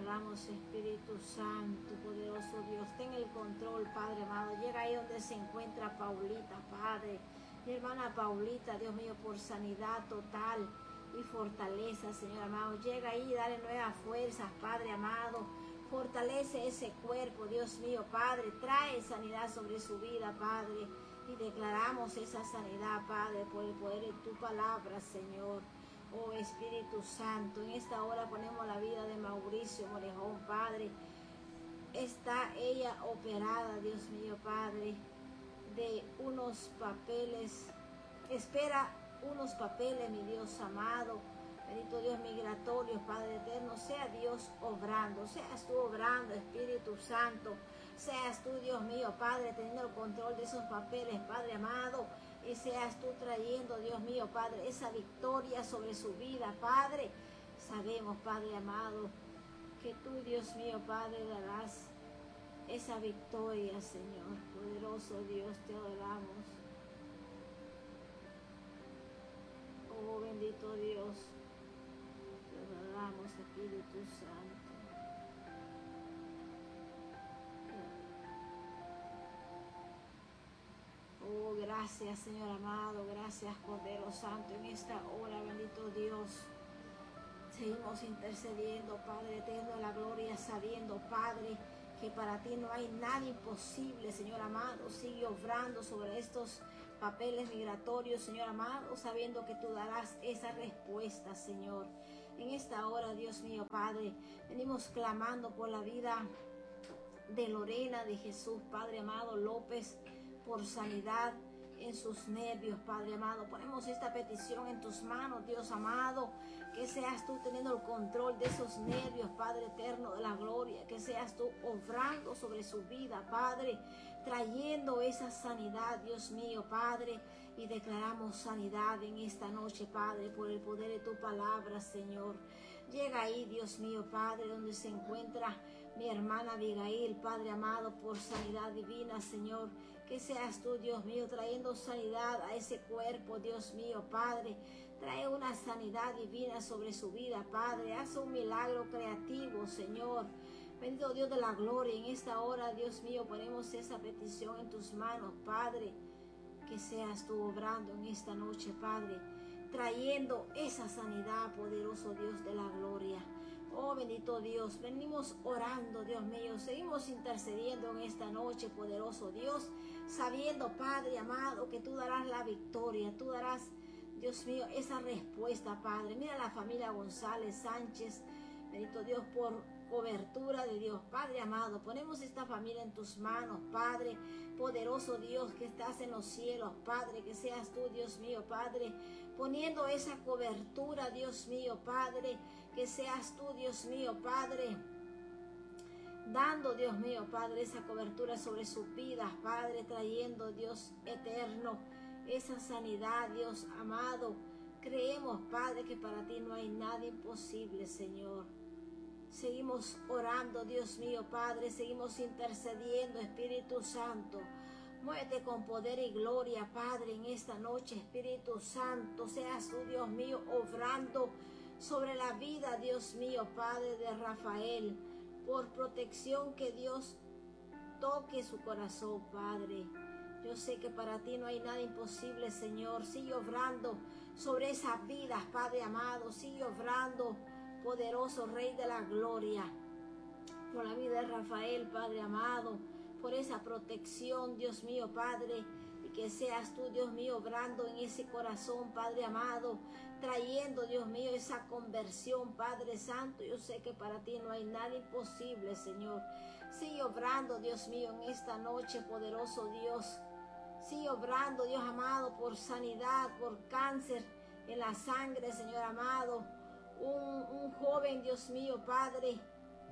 declaramos, Espíritu Santo, poderoso Dios, ten el control, Padre amado. Llega ahí donde se encuentra Paulita, Padre. Mi hermana Paulita, Dios mío, por sanidad total y fortaleza, Señor amado. Llega ahí y dale nuevas fuerzas, Padre amado. Fortalece ese cuerpo, Dios mío, Padre. Trae sanidad sobre su vida, Padre. Y declaramos esa sanidad, Padre, por el poder de tu palabra, Señor. Oh Espíritu Santo, en esta hora ponemos la vida de Mauricio Morejón, Padre. Está ella operada, Dios mío, Padre, de unos papeles. Espera unos papeles, mi Dios amado. Bendito Dios, migratorios, Padre eterno. Sea Dios obrando, seas tú obrando, Espíritu Santo. Seas tú, Dios mío, Padre, teniendo el control de esos papeles, Padre amado. Y seas tú trayendo, Dios mío, Padre, esa victoria sobre su vida, Padre. Sabemos, Padre amado, que tú, Dios mío, Padre, darás esa victoria, Señor. Poderoso Dios, te adoramos. Oh, bendito Dios, te adoramos, Espíritu Santo. Oh, gracias, Señor amado, gracias, Cordero Santo, en esta hora, bendito Dios. Seguimos intercediendo, Padre eterno de la gloria, sabiendo, Padre, que para ti no hay nada imposible, Señor amado. Sigue obrando sobre estos papeles migratorios, Señor amado, sabiendo que tú darás esa respuesta, Señor. En esta hora, Dios mío, Padre, venimos clamando por la vida de Lorena, de Jesús, Padre amado, López, por sanidad en sus nervios, Padre amado. Ponemos esta petición en tus manos, Dios amado, que seas tú teniendo el control de esos nervios, Padre eterno de la gloria, que seas tú obrando sobre su vida, Padre, trayendo esa sanidad, Dios mío, Padre, y declaramos sanidad en esta noche, Padre, por el poder de tu palabra, Señor. Llega ahí, Dios mío, Padre, donde se encuentra mi hermana Abigail, Padre amado, por sanidad divina, Señor. Que seas tú, Dios mío, trayendo sanidad a ese cuerpo, Dios mío, Padre. Trae una sanidad divina sobre su vida, Padre. Haz un milagro creativo, Señor. Bendito Dios de la gloria, en esta hora, Dios mío, ponemos esa petición en tus manos, Padre. Que seas tú obrando en esta noche, Padre, trayendo esa sanidad, poderoso Dios de la gloria. Oh, bendito Dios, venimos orando, Dios mío, seguimos intercediendo en esta noche, poderoso Dios, sabiendo, Padre amado, que tú darás la victoria, tú darás, Dios mío, esa respuesta, Padre. Mira la familia González Sánchez, bendito Dios, por cobertura de Dios, Padre amado, ponemos esta familia en tus manos, Padre, poderoso Dios que estás en los cielos, Padre, que seas tú, Dios mío, Padre, poniendo esa cobertura, Dios mío, Padre, que seas tú, Dios mío, Padre, dando, Dios mío, Padre, esa cobertura sobre sus vidas, Padre, trayendo, Dios eterno, esa sanidad, Dios amado. Creemos, Padre, que para ti no hay nada imposible, Señor. Seguimos orando, Dios mío, Padre, seguimos intercediendo, Espíritu Santo. Muévete con poder y gloria, Padre, en esta noche, Espíritu Santo. Seas tú, Dios mío, obrando sobre la vida, Dios mío, Padre, de Rafael. Por protección, que Dios toque su corazón, Padre. Yo sé que para ti no hay nada imposible, Señor. Sigue obrando sobre esas vidas, Padre amado. Sigue obrando, poderoso Rey de la gloria, por la vida de Rafael, Padre amado, por esa protección, Dios mío, Padre, y que seas tú, Dios mío, obrando en ese corazón, Padre amado, trayendo, Dios mío, esa conversión, Padre Santo. Yo sé que para ti no hay nada imposible, Señor. Sigue obrando, Dios mío, en esta noche, poderoso Dios. Sigue obrando, Dios amado, por sanidad, por cáncer en la sangre, Señor amado. Un joven, Dios mío, Padre,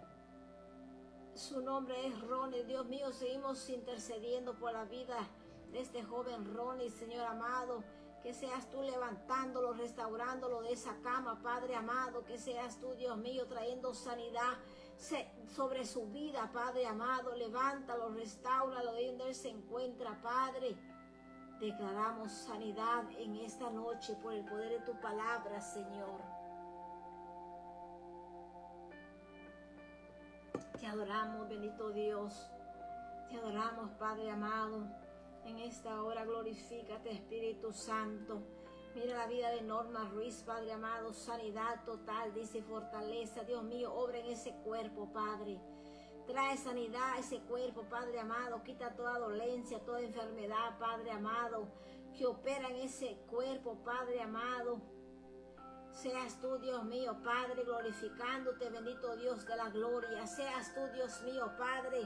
su nombre es Ronnie. Dios mío, seguimos intercediendo por la vida de este joven Ronnie, Señor amado. Que seas tú levantándolo, restaurándolo de esa cama, Padre amado. Que seas tú, Dios mío, trayendo sanidad sobre su vida, Padre amado. Levántalo, restáuralo de donde él se encuentra, Padre. Declaramos sanidad en esta noche por el poder de tu palabra, Señor. adoramos, bendito Dios. Te adoramos, Padre amado. En esta hora glorifícate, Espíritu Santo. Mira la vida de Norma Ruiz, Padre amado. Sanidad total, dice, fortaleza. Dios mío, obra en ese cuerpo, Padre. Trae sanidad a ese cuerpo, Padre amado. Quita toda dolencia, toda enfermedad, Padre amado, que opera en ese cuerpo, Padre amado. Seas tú, Dios mío, Padre, glorificándote, bendito Dios de la gloria. Seas tú, Dios mío, Padre,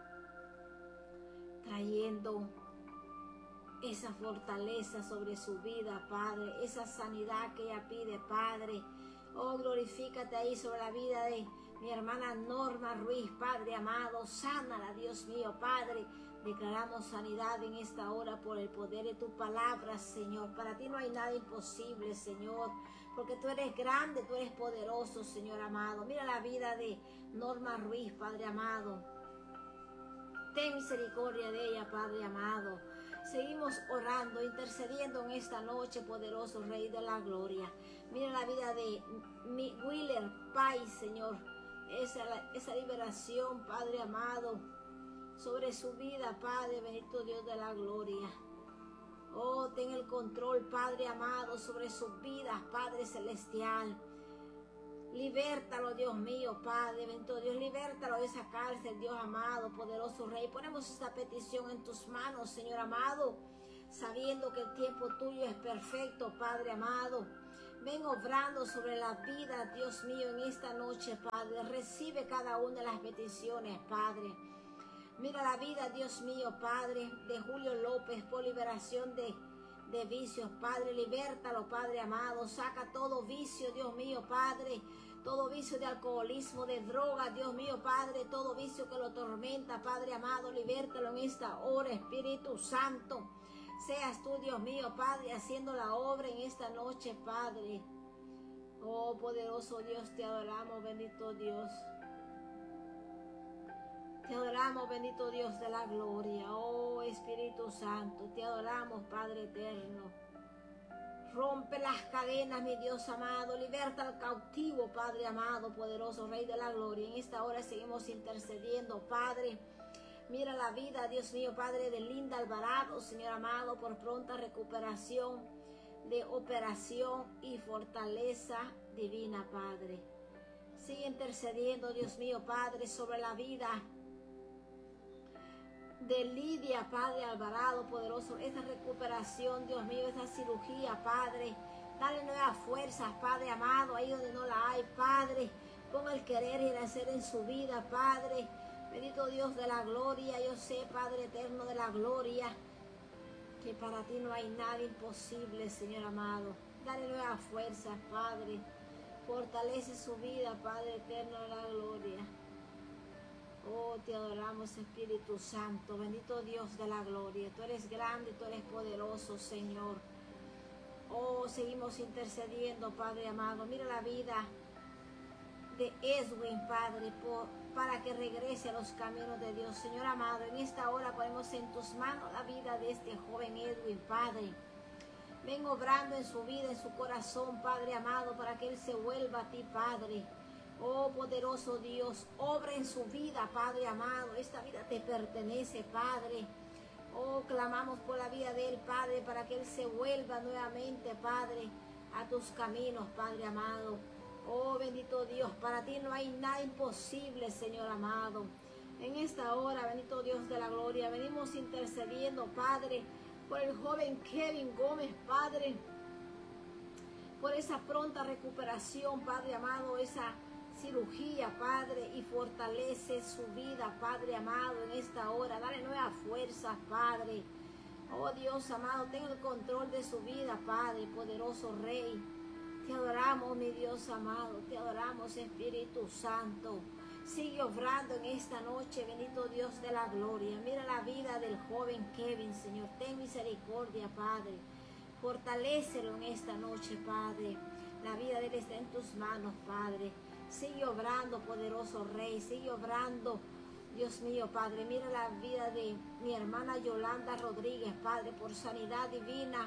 trayendo esa fortaleza sobre su vida, Padre, esa sanidad que ella pide, Padre. Oh, glorifícate ahí sobre la vida de mi hermana Norma Ruiz, Padre amado. Sánala, Dios mío, Padre. Declaramos sanidad en esta hora por el poder de tu palabra, Señor. Para ti no hay nada imposible, Señor, porque tú eres grande, tú eres poderoso, Señor amado. Mira la vida de Norma Ruiz, Padre amado. Ten misericordia de ella, Padre amado. Seguimos orando, intercediendo en esta noche, poderoso Rey de la gloria. Mira la vida de Willer Pais, Señor. Esa liberación, Padre amado, sobre su vida, Padre, bendito Dios de la gloria. Oh, ten el control, Padre amado, sobre sus vidas, Padre celestial. Libértalo, Dios mío, Padre, bendito Dios, libértalo de esa cárcel, Dios amado, poderoso Rey. Ponemos esta petición en tus manos, Señor amado, sabiendo que el tiempo tuyo es perfecto, Padre amado. Ven obrando sobre la vida, Dios mío, en esta noche, Padre. Recibe cada una de las peticiones, Padre. Mira la vida, Dios mío, Padre, de Julio López por liberación de vicios, Padre. Libértalo, Padre amado. Saca todo vicio, Dios mío, Padre. Todo vicio de alcoholismo, de droga, Dios mío, Padre. Todo vicio que lo tormenta, Padre amado. Libértalo en esta hora, Espíritu Santo. Seas tú, Dios mío, Padre, haciendo la obra en esta noche, Padre. Oh, poderoso Dios, te adoramos, bendito Dios. Te adoramos, bendito Dios de la gloria. Oh, Espíritu Santo, te adoramos, Padre eterno. Rompe las cadenas, mi Dios amado. Liberta al cautivo, Padre amado, poderoso Rey de la gloria. En esta hora seguimos intercediendo, Padre. Mira la vida, Dios mío, Padre, de Linda Alvarado, Señor amado, por pronta recuperación de operación y fortaleza divina, Padre. Sigue intercediendo, Dios mío, Padre, sobre la vida de Lidia, Padre Alvarado, poderoso, esta recuperación, Dios mío, esta cirugía, Padre. Dale nuevas fuerzas, Padre amado, ahí donde no la hay, Padre. Pon el querer y el hacer en su vida, Padre. Bendito Dios de la gloria, yo sé, Padre eterno de la gloria, que para ti no hay nada imposible, Señor amado. Dale nuevas fuerzas, Padre. Fortalece su vida, Padre eterno de la gloria. Oh, te adoramos, Espíritu Santo, bendito Dios de la gloria. Tú eres grande, tú eres poderoso, Señor. Oh, seguimos intercediendo, Padre amado. Mira la vida de Edwin, Padre, para que regrese a los caminos de Dios. Señor amado, en esta hora ponemos en tus manos la vida de este joven Edwin, Padre. Ven obrando en su vida, en su corazón, Padre amado, para que él se vuelva a ti, Padre. Oh, poderoso Dios, obra en su vida, Padre amado. Esta vida te pertenece, Padre. Oh, clamamos por la vida de él, Padre, para que él se vuelva nuevamente, Padre, a tus caminos, Padre amado. Oh, bendito Dios, para ti no hay nada imposible, Señor amado. En esta hora, bendito Dios de la gloria, venimos intercediendo, Padre, por el joven Kevin Gómez, Padre, por esa pronta recuperación, Padre amado, esa cirugía, Padre, y fortalece su vida, Padre amado, en esta hora. Dale nuevas fuerzas, Padre. Oh, Dios amado, ten el control de su vida, Padre, poderoso Rey. Te adoramos, mi Dios amado, te adoramos, Espíritu Santo. Sigue obrando en esta noche, bendito Dios de la gloria. Mira la vida del joven Kevin, Señor. Ten misericordia, Padre. Fortalécelo en esta noche, Padre. La vida de él está en tus manos, Padre. Sigue obrando, poderoso Rey. Sigue obrando, Dios mío, Padre. Mira la vida de mi hermana Yolanda Rodríguez, Padre, por sanidad divina.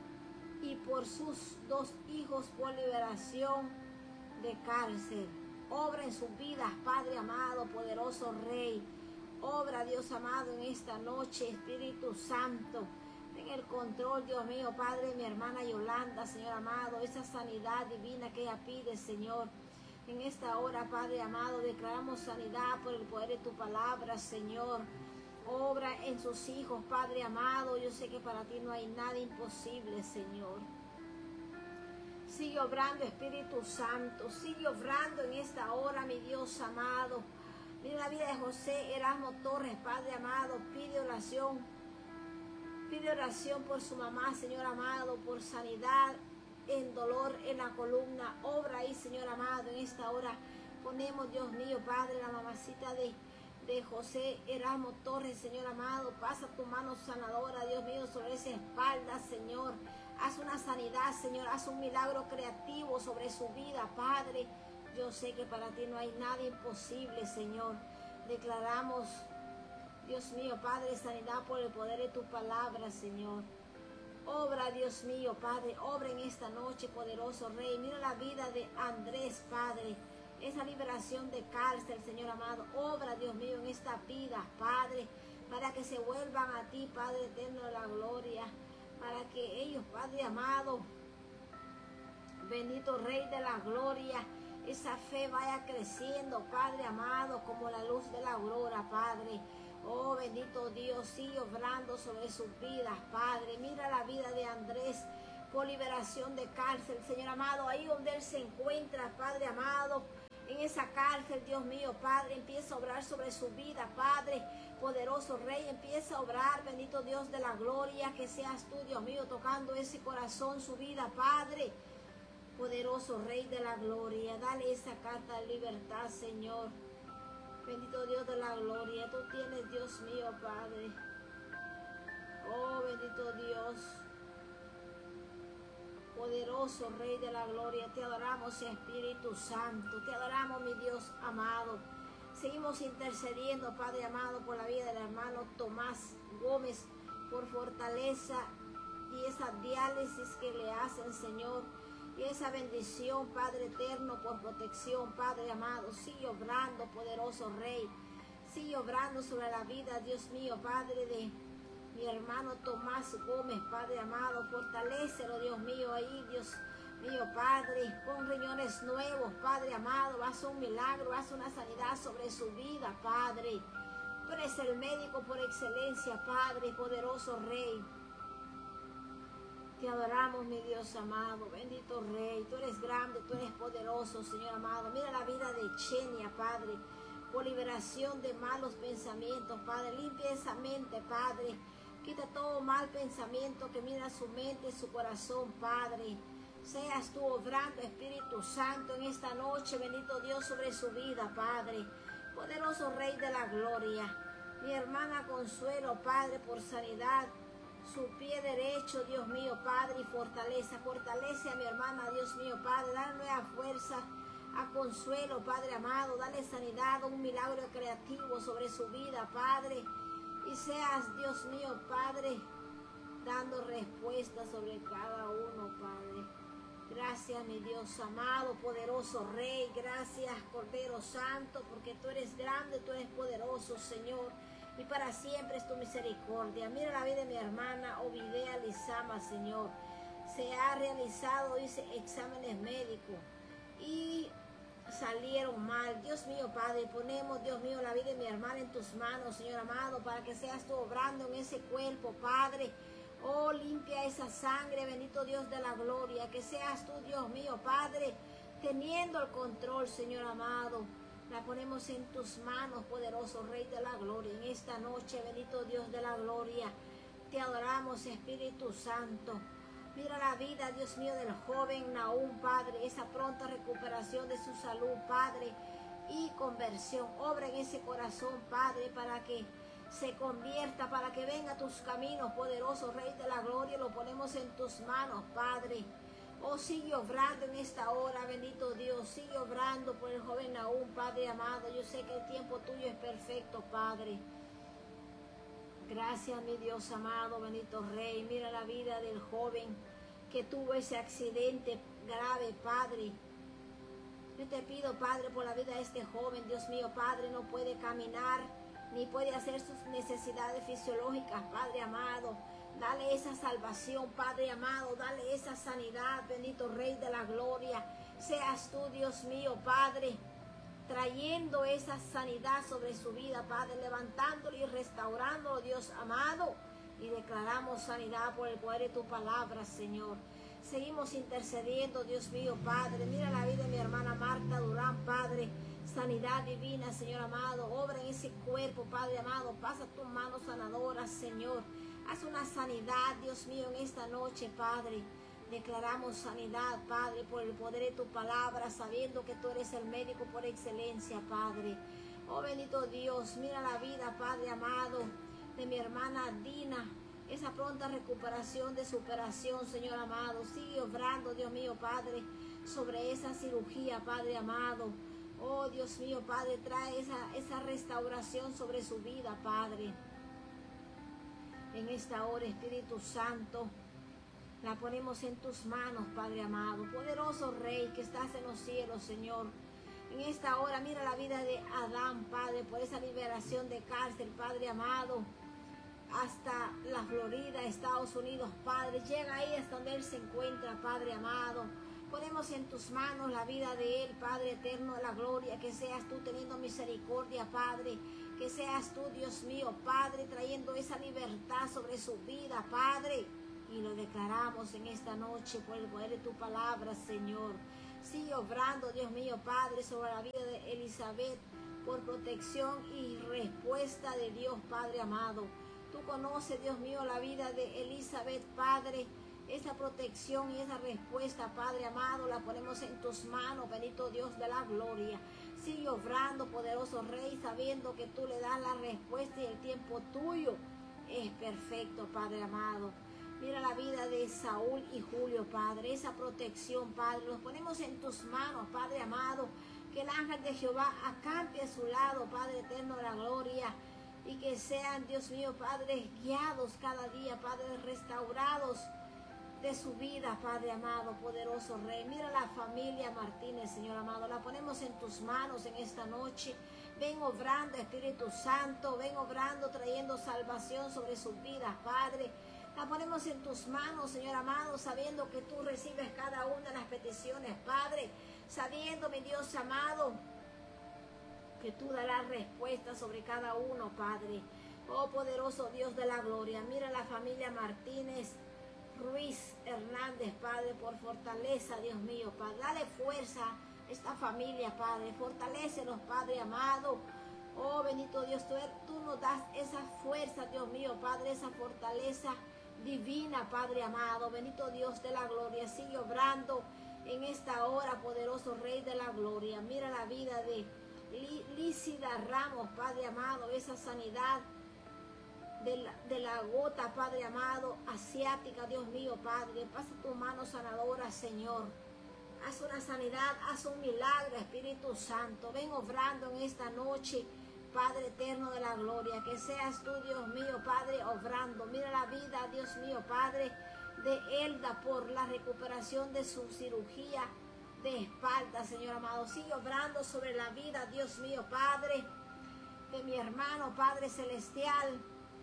Y por sus 2 hijos por liberación de cárcel. Obra en sus vidas, Padre amado, poderoso Rey. Obra, Dios amado, en esta noche, Espíritu Santo. Ten el control, Dios mío, Padre, mi hermana Yolanda, Señor amado, esa sanidad divina que ella pide, Señor. En esta hora, Padre amado, declaramos sanidad por el poder de tu palabra, Señor. Obra en sus hijos, Padre amado. Yo sé que para ti no hay nada imposible, Señor. Sigue obrando, Espíritu Santo. Sigue obrando en esta hora, mi Dios amado. Mira la vida de José Erasmo Torres, Padre amado. Pide oración. Pide oración por su mamá, Señor amado, por sanidad en dolor en la columna. Obra ahí, Señor amado, en esta hora. Ponemos, Dios mío, Padre, la mamacita de José Erasmo Torres, Señor amado. Pasa tu mano sanadora, Dios mío, sobre esa espalda, Señor. Haz una sanidad, Señor. Haz un milagro creativo sobre su vida, Padre. Yo sé que para ti no hay nada imposible, Señor. Declaramos, Dios mío, Padre, sanidad por el poder de tu palabra, Señor. Obra, Dios mío, Padre, obra en esta noche, poderoso Rey. Mira la vida de Andrés, Padre. Esa liberación de cárcel, Señor amado. Obra, Dios mío, en esta vida, Padre, para que se vuelvan a ti, Padre eterno de la gloria. Para que ellos, Padre amado, bendito Rey de la gloria, esa fe vaya creciendo, Padre amado, como la luz de la aurora, Padre. Oh, bendito Dios, sigue obrando sobre sus vidas, Padre. Mira la vida de Andrés por liberación de cárcel, Señor amado. Ahí donde él se encuentra, Padre amado, en esa cárcel, Dios mío, Padre, empieza a obrar sobre su vida, Padre. Poderoso Rey, empieza a obrar, bendito Dios de la gloria, que seas tú, Dios mío, tocando ese corazón, su vida, Padre. Poderoso Rey de la gloria, dale esa carta de libertad, Señor. Bendito Dios de la gloria, tú tienes, Dios mío, Padre. Oh, bendito Dios. Poderoso Rey de la gloria, te adoramos, Espíritu Santo. Te adoramos, mi Dios amado. Seguimos intercediendo, Padre amado, por la vida del hermano Tomás Gómez, por fortaleza y esa diálisis que le hacen, Señor. Y esa bendición, Padre eterno, por protección, Padre amado. Sigue obrando, poderoso Rey. Sigue obrando sobre la vida, Dios mío, Padre, de mi hermano Tomás Gómez, Padre amado. Fortalécelo, Dios mío, ahí, Dios mío, Padre. Pon riñones nuevos, Padre amado. Haz un milagro, haz una sanidad sobre su vida, Padre. Tú eres el médico por excelencia, Padre, poderoso Rey. Te adoramos, mi Dios amado, bendito Rey. Tú eres grande, tú eres poderoso, Señor amado. Mira la vida de Chenia, Padre, por liberación de malos pensamientos, Padre. Limpia esa mente, Padre. Quita todo mal pensamiento que mira su mente y su corazón, Padre. Seas tú obrando, Espíritu Santo, en esta noche, bendito Dios, sobre su vida, Padre. Poderoso Rey de la gloria. Mi hermana Consuelo, Padre, por sanidad. Su pie derecho, Dios mío, Padre, y fortaleza. Fortalece a mi hermana, Dios mío, Padre. Dale nueva fuerza a Consuelo, Padre amado. Dale sanidad, un milagro creativo sobre su vida, Padre. Y seas, Dios mío, Padre, dando respuestas sobre cada uno, Padre. Gracias, mi Dios amado, poderoso Rey. Gracias, Cordero Santo, porque tú eres grande, tú eres poderoso, Señor. Y para siempre es tu misericordia. Mira la vida de mi hermana Ovidea Lizama, Señor. Se ha realizado, dice, exámenes médicos y salieron mal. Dios mío, Padre, ponemos, Dios mío, la vida de mi hermana en tus manos, Señor amado, para que seas tú obrando en ese cuerpo, Padre. Oh, limpia esa sangre, bendito Dios de la gloria. Que seas tú, Dios mío, Padre, teniendo el control, Señor amado. La ponemos en tus manos, poderoso Rey de la gloria. En esta noche, bendito Dios de la gloria, te adoramos, Espíritu Santo. Mira la vida, Dios mío, del joven Nahum, Padre. Esa pronta recuperación de su salud, Padre. Y conversión. Obra en ese corazón, Padre, para que se convierta, para que venga a tus caminos, poderoso Rey de la gloria. Lo ponemos en tus manos, Padre. Oh, sigue obrando en esta hora, bendito Dios. Sigue obrando por el joven Nahum, Padre amado. Yo sé que el tiempo tuyo es perfecto, Padre. Gracias, mi Dios amado, bendito Rey. Mira la vida del joven que tuvo ese accidente grave, Padre. Yo te pido, Padre, por la vida de este joven, Dios mío, Padre, no puede caminar, ni puede hacer sus necesidades fisiológicas, Padre amado. Dale esa salvación, Padre amado, dale esa sanidad, bendito Rey de la Gloria. Seas tú, Dios mío, Padre, trayendo esa sanidad sobre su vida, Padre, levantándolo y restaurándolo, Dios amado. Y declaramos sanidad por el poder de tu palabra, Señor. Seguimos intercediendo, Dios mío, Padre. Mira la vida de mi hermana Marta Durán, Padre. Sanidad divina, Señor amado. Obra en ese cuerpo, Padre amado. Pasa tus manos sanadoras, Señor. Haz una sanidad, Dios mío, en esta noche, Padre. Declaramos sanidad, Padre, por el poder de tu palabra, sabiendo que tú eres el médico por excelencia, Padre. Oh, bendito Dios, mira la vida, Padre amado, de mi hermana Dina. Esa pronta recuperación de su operación, Señor amado. Sigue obrando, Dios mío, Padre, sobre esa cirugía, Padre amado. Oh, Dios mío, Padre, trae esa restauración sobre su vida, Padre. En esta hora, Espíritu Santo, la ponemos en tus manos, Padre amado. Poderoso Rey que estás en los cielos, Señor. En esta hora, mira la vida de Adán, Padre, por esa liberación de cárcel, Padre amado. Hasta la Florida, Estados Unidos, Padre. Llega ahí hasta donde Él se encuentra, Padre amado. Ponemos en tus manos la vida de Él, Padre eterno de la gloria. Que seas tú teniendo misericordia, Padre. Que seas tú, Dios mío, Padre, trayendo esa libertad sobre su vida, Padre. Y lo declaramos en esta noche por el poder de tu palabra, Señor. Sigue obrando, Dios mío, Padre, sobre la vida de Elizabeth, por protección y respuesta de Dios, Padre amado. Tú conoces, Dios mío, la vida de Elizabeth, Padre. Esa protección y esa respuesta, Padre amado, la ponemos en tus manos, bendito Dios de la gloria. Sigue obrando, poderoso Rey, sabiendo que tú le das la respuesta y el tiempo tuyo es perfecto, Padre amado. Mira la vida de Saúl y Julio, Padre, esa protección, Padre, los ponemos en tus manos, Padre amado. Que el ángel de Jehová acampe a su lado, Padre eterno de la gloria. Y que sean, Dios mío, Padre, guiados cada día, Padre, restaurados de su vida, Padre amado, poderoso Rey. Mira la familia Martínez, Señor amado, la ponemos en tus manos en esta noche. Ven obrando, Espíritu Santo, ven obrando, trayendo salvación sobre sus vidas, Padre. La ponemos en tus manos, Señor amado, sabiendo que tú recibes cada una de las peticiones, Padre. Sabiendo, mi Dios amado, que tú darás respuesta sobre cada uno, Padre. Oh, poderoso Dios de la gloria. Mira la familia Martínez Ruiz Hernández, Padre, por fortaleza, Dios mío, Padre. Dale fuerza a esta familia, Padre. Fortalécelos, Padre amado. Oh, bendito Dios, tú nos das esa fuerza, Dios mío, Padre, esa fortaleza divina, Padre amado. Bendito Dios de la gloria. Sigue obrando en esta hora, poderoso Rey de la gloria. Mira la vida de Lícida Ramos, Padre amado, esa sanidad de la gota, Padre amado, asiática, Dios mío, Padre. Pasa tu mano sanadora, Señor. Haz una sanidad, haz un milagro, Espíritu Santo. Ven obrando en esta noche, Padre eterno de la gloria. Que seas tú, Dios mío, Padre, obrando. Mira la vida, Dios mío, Padre, de Elda por la recuperación de su cirugía de espalda, Señor amado. Sigue obrando sobre la vida, Dios mío, Padre, de mi hermano, Padre celestial,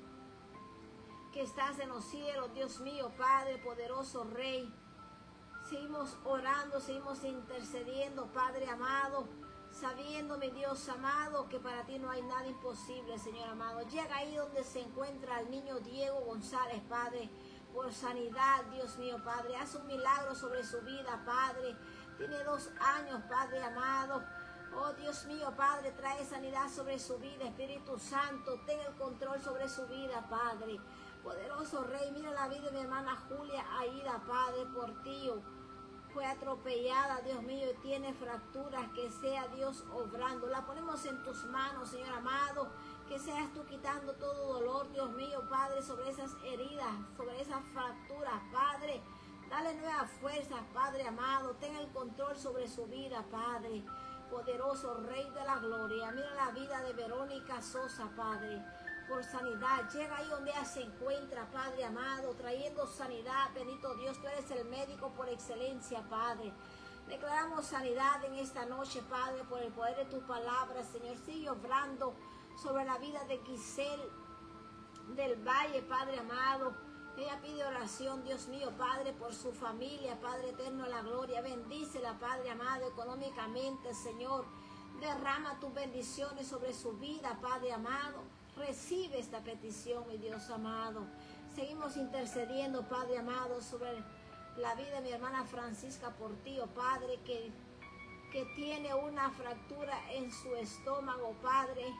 que estás en los cielos, Dios mío, Padre, poderoso Rey. Seguimos orando, seguimos intercediendo, Padre amado, sabiendo, mi Dios amado, que para ti no hay nada imposible, Señor amado. Llega ahí donde se encuentra el niño Diego González, Padre, por sanidad, Dios mío, Padre. Haz un milagro sobre su vida, Padre. Tiene 2 años, Padre amado. Oh, Dios mío, Padre, trae sanidad sobre su vida, Espíritu Santo. Ten el control sobre su vida, Padre. Poderoso Rey, mira la vida de mi hermana Julia Aida, Padre, por ti. Fue atropellada, Dios mío, y tiene fracturas. Que sea Dios obrando. La ponemos en tus manos, Señor amado. Que seas tú quitando todo dolor, Dios mío, Padre, sobre esas heridas, sobre esas fracturas, Padre. Dale nuevas fuerzas, Padre amado. Ten el control sobre su vida, Padre. Poderoso Rey de la gloria. Mira la vida de Verónica Sosa, Padre, por sanidad. Llega ahí donde ella se encuentra, Padre amado, trayendo sanidad. Bendito Dios, tú eres el médico por excelencia, Padre. Declaramos sanidad en esta noche, Padre, por el poder de tu palabra, Señor. Sigue obrando sobre la vida de Giselle del Valle, Padre amado. Ella pide oración, Dios mío, Padre, por su familia, Padre eterno de la gloria. Bendícela, Padre amado, económicamente, Señor. Derrama tus bendiciones sobre su vida, Padre amado. Recibe esta petición, mi Dios amado. Seguimos intercediendo, Padre amado, sobre la vida de mi hermana Francisca Portillo, Padre, que tiene una fractura en su estómago, Padre.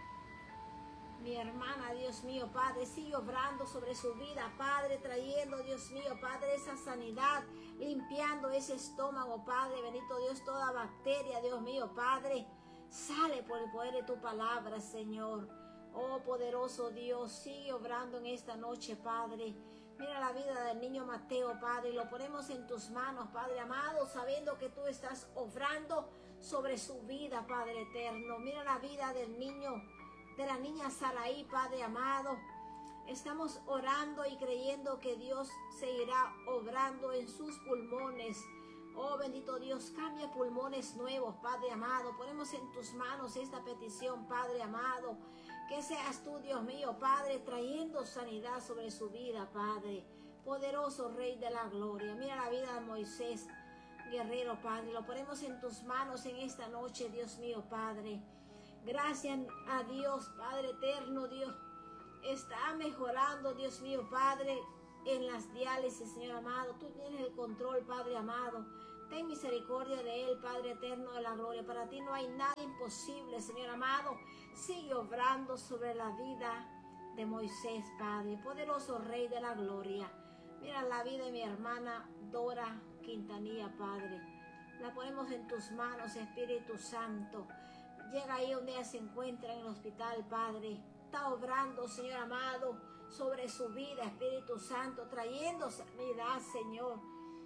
Mi hermana, Dios mío, Padre, sigue obrando sobre su vida, Padre, trayendo, Dios mío, Padre, esa sanidad, limpiando ese estómago, Padre, bendito Dios, toda bacteria, Dios mío, Padre, sale por el poder de tu palabra, Señor. Oh, poderoso Dios, sigue obrando en esta noche, Padre. Mira la vida del niño Mateo, Padre, lo ponemos en tus manos, Padre amado, sabiendo que tú estás obrando sobre su vida, Padre eterno. Mira la vida del niño, de la niña Saraí, Padre amado. Estamos orando y creyendo que Dios seguirá obrando en sus pulmones. Oh, bendito Dios, cambia pulmones nuevos, Padre amado. Ponemos en tus manos esta petición, Padre amado. Que seas tú, Dios mío, Padre, trayendo sanidad sobre su vida, Padre. Poderoso Rey de la gloria. Mira la vida de Moisés, guerrero, Padre. Lo ponemos en tus manos en esta noche, Dios mío, Padre. Gracias a Dios, Padre eterno, Dios. Está mejorando, Dios mío, Padre, en las diálisis, Señor amado. Tú tienes el control, Padre amado. Ten misericordia de él, Padre eterno de la gloria. Para ti no hay nada imposible, Señor amado. Sigue obrando sobre la vida de Moisés, Padre. Poderoso Rey de la gloria. Mira la vida de mi hermana Dora Quintanilla, Padre. La ponemos en tus manos, Espíritu Santo. Llega ahí donde ella se encuentra en el hospital, Padre. Está obrando, Señor amado, sobre su vida, Espíritu Santo, trayendo sanidad, Señor.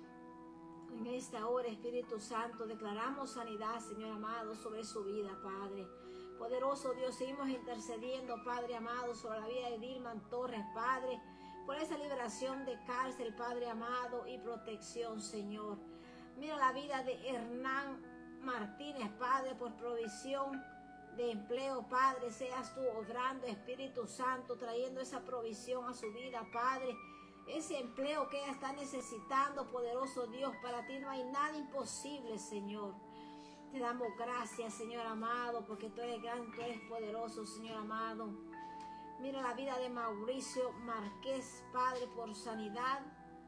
En esta hora, Espíritu Santo, declaramos sanidad, Señor amado, sobre su vida, Padre. Poderoso Dios, seguimos intercediendo, Padre amado, sobre la vida de Dilman Torres, Padre, por esa liberación de cárcel, Padre amado, y protección, Señor. Mira la vida de Hernán Martínez, Padre, por provisión de empleo, Padre, seas tú obrando, Espíritu Santo, trayendo esa provisión a su vida, Padre, ese empleo que ella está necesitando, poderoso Dios. Para ti no hay nada imposible, Señor. Te damos gracias, Señor amado, porque tú eres grande, tú eres poderoso, Señor amado. Mira la vida de Mauricio Márquez, Padre, por sanidad.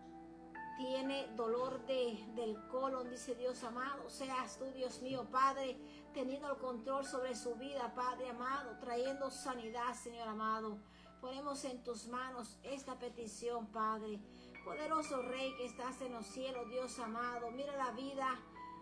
Tiene dolor del colon, dice Dios amado. Seas tú, Dios mío, Padre, teniendo el control sobre su vida, Padre amado, trayendo sanidad, Señor amado. Ponemos en tus manos esta petición, Padre. Poderoso Rey que estás en los cielos, Dios amado. Mira la vida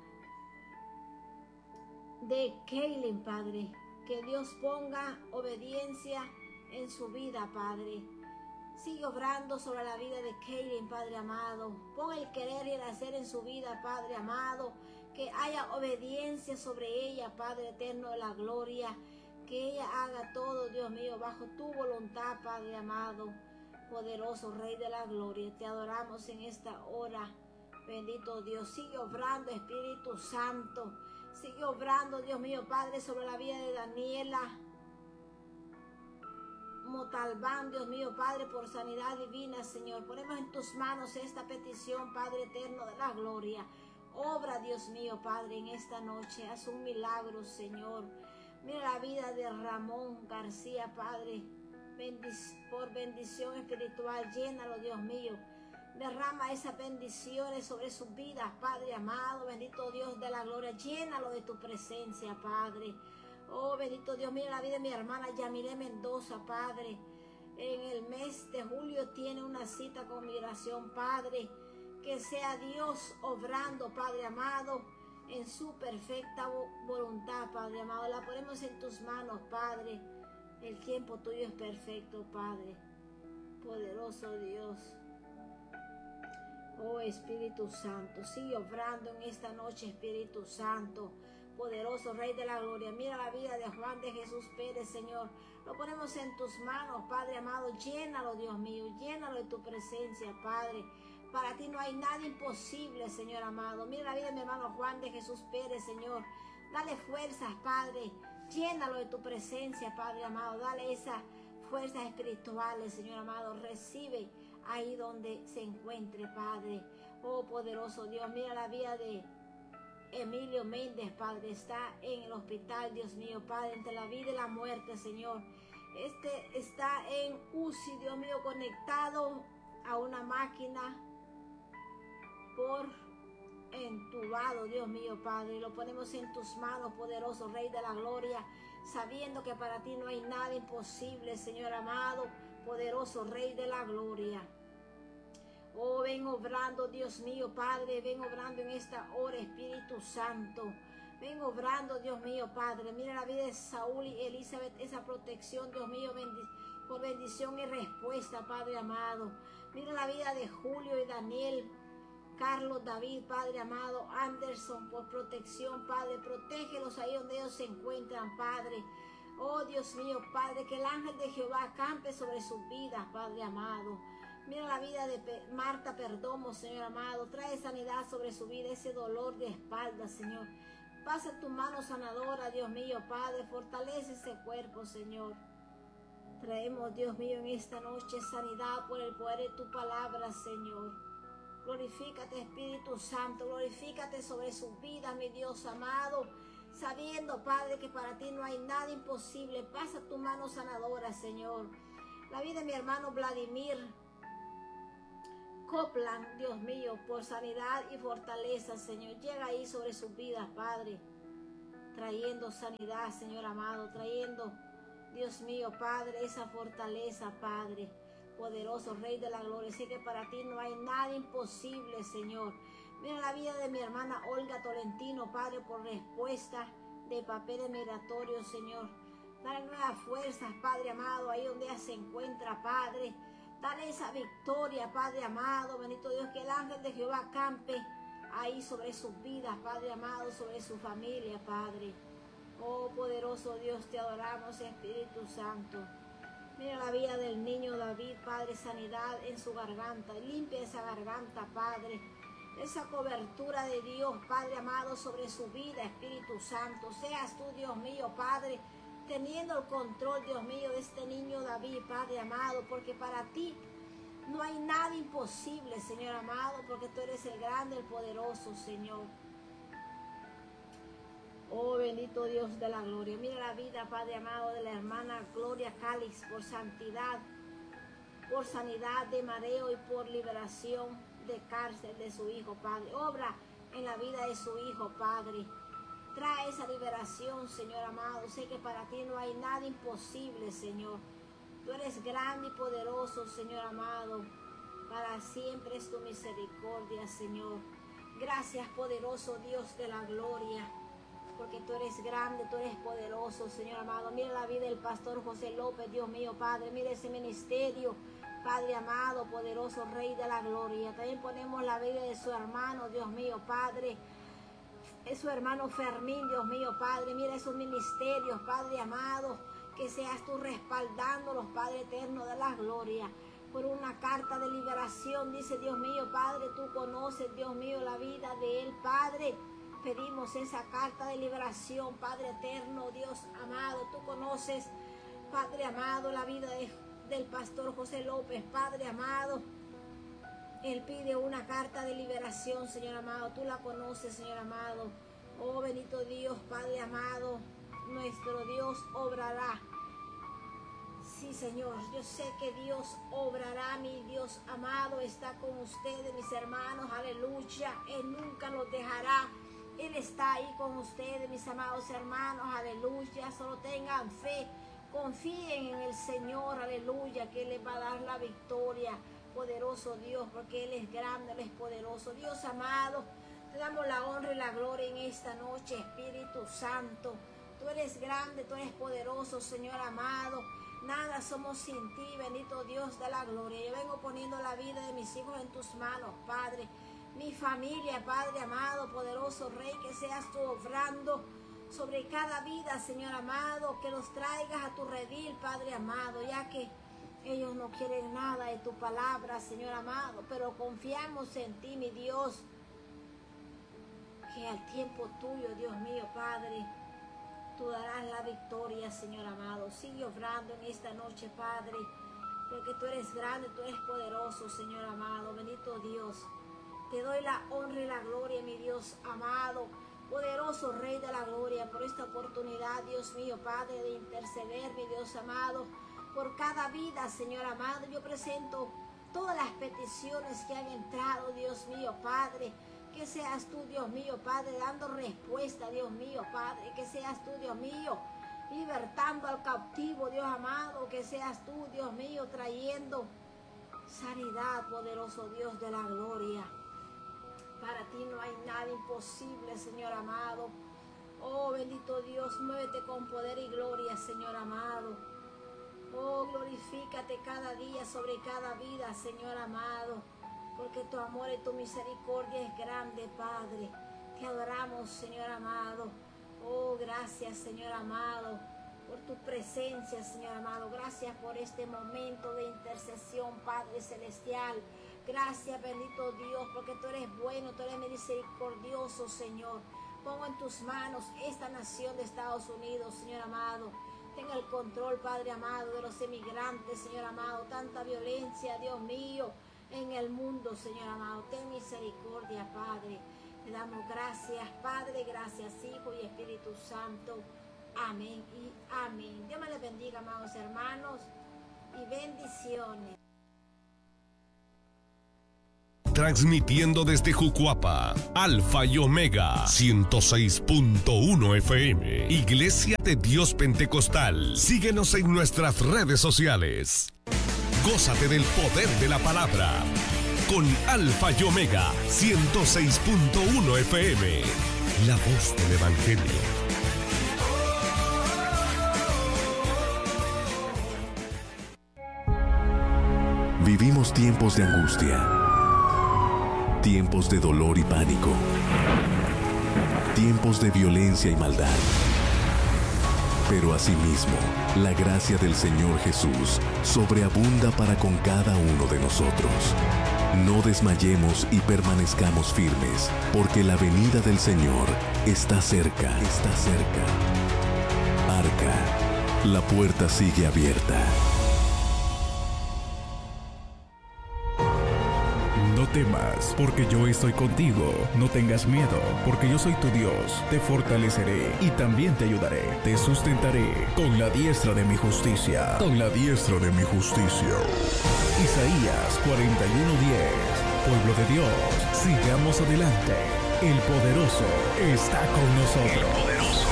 de Kaylin, Padre. Que Dios ponga obediencia en su vida, Padre. Sigue obrando sobre la vida de Kaylin, Padre amado. Pon el querer y el hacer en su vida, Padre amado. Que haya obediencia sobre ella, Padre eterno de la gloria. Que ella haga todo, Dios mío, bajo tu voluntad, Padre amado. Poderoso Rey de la gloria, te adoramos en esta hora. Bendito Dios, sigue obrando, Espíritu Santo. Sigue obrando, Dios mío, Padre, sobre la vida de Daniela Motalbán, Dios mío, Padre, por sanidad divina, Señor. Ponemos en tus manos esta petición, Padre eterno de la gloria. Obra, Dios mío, Padre, en esta noche. Haz un milagro, Señor. Mira la vida de Ramón García, Padre. Por bendición espiritual, llénalo, Dios mío. Derrama esas bendiciones sobre sus vidas, Padre amado. Bendito Dios de la gloria. Llénalo de tu presencia, Padre. Oh, bendito Dios, mira la vida de mi hermana Yamile Mendoza, Padre. En el mes de julio tiene una cita con migración, Padre. Que sea Dios obrando, Padre amado, en su perfecta voluntad, Padre amado. La ponemos en tus manos, Padre. El tiempo tuyo es perfecto, Padre. Poderoso Dios. Oh, Espíritu Santo, sigue obrando en esta noche, Espíritu Santo. Poderoso Rey de la gloria. Mira la vida de Juan de Jesús Pérez, Señor. Lo ponemos en tus manos, Padre amado. Llénalo, Dios mío. Llénalo de tu presencia, Padre. Para ti no hay nada imposible, Señor amado. Mira la vida de mi hermano Juan de Jesús Pérez, Señor. Dale fuerzas, Padre. Llénalo de tu presencia, Padre amado. Dale esas fuerzas espirituales, Señor amado. Recibe ahí donde se encuentre, Padre. Oh, poderoso Dios. Mira la vida de Emilio Méndez, Padre. Está en el hospital, Dios mío, Padre. Entre la vida y la muerte, Señor. Está en UCI, Dios mío, conectado a una máquina por entubado, Dios mío, Padre. Lo ponemos en tus manos, poderoso Rey de la Gloria, sabiendo que para ti no hay nada imposible, Señor amado, poderoso Rey de la Gloria. Oh, ven obrando, Dios mío, Padre, ven obrando en esta hora, Espíritu Santo. Ven obrando, Dios mío, Padre. Mira la vida de Saúl y Elizabeth, esa protección, Dios mío, por bendición y respuesta, Padre amado. Mira la vida de Julio y Daniel, Carlos, David, Padre amado, Anderson, por protección, Padre. Protégelos ahí donde ellos se encuentran, Padre. Oh, Dios mío, Padre, que el ángel de Jehová acampe sobre sus vidas, Padre amado. Mira la vida de Marta Perdomo, Señor amado. Trae sanidad sobre su vida, ese dolor de espalda, Señor. Pasa tu mano sanadora, Dios mío, Padre. Fortalece ese cuerpo, Señor. Traemos, Dios mío, en esta noche sanidad por el poder de tu palabra, Señor. Glorifícate, Espíritu Santo. Glorifícate sobre sus vidas, mi Dios amado. Sabiendo, Padre, que para ti no hay nada imposible. Pasa tu mano sanadora, Señor. La vida de mi hermano Vladimir Copland, Dios mío, por sanidad y fortaleza, Señor. Llega ahí sobre sus vidas, Padre, trayendo sanidad, Señor amado, trayendo, Dios mío, Padre, esa fortaleza, Padre, poderoso Rey de la Gloria. Sé que para ti no hay nada imposible, Señor. Mira la vida de mi hermana Olga Tolentino, Padre, por respuesta de papeles migratorios, Señor. Dale nuevas fuerzas, Padre amado, ahí donde ella se encuentra, Padre. Dale esa victoria, Padre amado, bendito Dios, que el ángel de Jehová campe ahí sobre sus vidas, Padre amado, sobre su familia, Padre. Oh, poderoso Dios, te adoramos, Espíritu Santo. Mira la vida del niño David, Padre, sanidad en su garganta. Limpia esa garganta, Padre. Esa cobertura de Dios, Padre amado, sobre su vida, Espíritu Santo. Seas tú, Dios mío, Padre, teniendo el control, Dios mío, de este niño David, Padre amado, porque para ti no hay nada imposible, Señor amado, porque tú eres el grande, el poderoso, Señor. Oh, bendito Dios de la gloria. Mira la vida, Padre amado, de la hermana Gloria Calix, por santidad, por sanidad de mareo y por liberación de cárcel de su hijo, Padre. Obra en la vida de su hijo, Padre. Trae esa liberación, Señor amado. Sé que para ti no hay nada imposible, Señor. Tú eres grande y poderoso, Señor amado. Para siempre es tu misericordia, Señor. Gracias, poderoso Dios de la gloria, porque tú eres grande, tú eres poderoso, Señor amado. Mira la vida del pastor José López, Dios mío, Padre. Mira ese ministerio, Padre amado, poderoso Rey de la gloria. También ponemos la vida de su hermano, Dios mío, Padre. Es su hermano Fermín, Dios mío, Padre. Mira esos ministerios, Padre amado, que seas tú respaldándolos, Padre eterno de la gloria, por una carta de liberación. Dice, Dios mío, Padre, tú conoces, Dios mío, la vida de él, Padre. Pedimos esa carta de liberación, Padre eterno, Dios amado. Tú conoces, Padre amado, la vida del pastor José López, Padre amado. Él pide una carta de liberación, Señor amado. Tú la conoces, Señor amado. Oh, bendito Dios, Padre amado. Nuestro Dios obrará. Sí, Señor. Yo sé que Dios obrará. Mi Dios amado está con ustedes, mis hermanos. Aleluya. Él nunca los dejará. Él está ahí con ustedes, mis amados hermanos. Aleluya. Solo tengan fe. Confíen en el Señor. Aleluya. Que Él les va a dar la victoria. Poderoso Dios, porque Él es grande, Él es poderoso. Dios amado, te damos la honra y la gloria en esta noche, Espíritu Santo. Tú eres grande, tú eres poderoso, Señor amado. Nada somos sin ti, bendito Dios de la gloria. Yo vengo poniendo la vida de mis hijos en tus manos, Padre. Mi familia, Padre amado, poderoso Rey, que seas tú obrando sobre cada vida, Señor amado, que los traigas a tu redil, Padre amado, ya que Ellos no quieren nada de tu palabra, Señor amado, pero confiamos en ti, mi Dios, que al tiempo tuyo, Dios mío, Padre, tú darás la victoria, Señor amado. Sigue obrando en esta noche, Padre, porque tú eres grande, tú eres poderoso, Señor amado. Bendito Dios, te doy la honra y la gloria, mi Dios amado, poderoso Rey de la gloria, por esta oportunidad, Dios mío, Padre, de interceder, mi Dios amado, por cada vida, Señor amado. Yo presento todas las peticiones que han entrado, Dios mío, Padre. Que seas tú, Dios mío, Padre, dando respuesta, Dios mío, Padre. Que seas tú, Dios mío, libertando al cautivo, Dios amado. Que seas tú, Dios mío, trayendo sanidad, poderoso Dios de la gloria. Para ti no hay nada imposible, Señor amado. Oh, bendito Dios, muévete con poder y gloria, Señor amado. Oh, glorifícate cada día sobre cada vida, Señor amado, porque tu amor y tu misericordia es grande, Padre. Te adoramos, Señor amado. Oh, gracias, Señor amado, por tu presencia, Señor amado. Gracias por este momento de intercesión, Padre celestial. Gracias, bendito Dios, porque tú eres bueno, tú eres misericordioso, Señor. Pongo en tus manos esta nación de Estados Unidos, Señor amado. Tenga el control, Padre amado, de los emigrantes, Señor amado. Tanta violencia, Dios mío, en el mundo, Señor amado. Ten misericordia, Padre. Te damos gracias, Padre, gracias, Hijo y Espíritu Santo. Amén y amén. Dios me les bendiga, amados hermanos, y bendiciones. Transmitiendo desde Jucuapa, Alfa y Omega, 106.1 FM, Iglesia de Dios Pentecostal. Síguenos en nuestras redes sociales. Gózate del poder de la palabra con Alfa y Omega, 106.1 FM, la voz del Evangelio. Vivimos tiempos de angustia, tiempos de dolor y pánico, tiempos de violencia y maldad. Pero asimismo, la gracia del Señor Jesús sobreabunda para con cada uno de nosotros. No desmayemos y permanezcamos firmes, porque la venida del Señor está cerca, está cerca. Arca, la puerta sigue abierta. No temas, porque yo estoy contigo. No tengas miedo, porque yo soy tu Dios. Te fortaleceré y también te ayudaré. Te sustentaré con la diestra de mi justicia. Con la diestra de mi justicia. Isaías 41:10. Pueblo de Dios, sigamos adelante. El poderoso está con nosotros. El poderoso